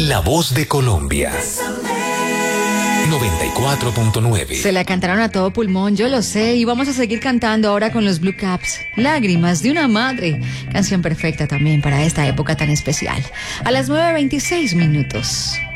La voz de Colombia. 94.9. Se la cantaron a todo pulmón, yo lo sé, y vamos a seguir cantando ahora con los Blue Caps. Lágrimas de una madre. Canción perfecta también para esta época tan especial. A las 9:26 minutos.